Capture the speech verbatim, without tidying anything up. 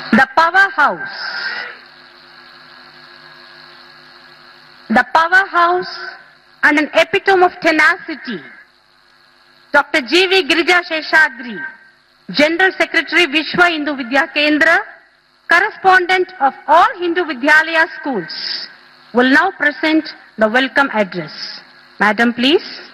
The powerhouse. The powerhouse and an epitome of tenacity. Doctor G V Girija Seshadri, General Secretary Vishwa Hindu Vidya Kendra, correspondent of all Hindu Vidyalaya schools, will now present the welcome address. Madam, please.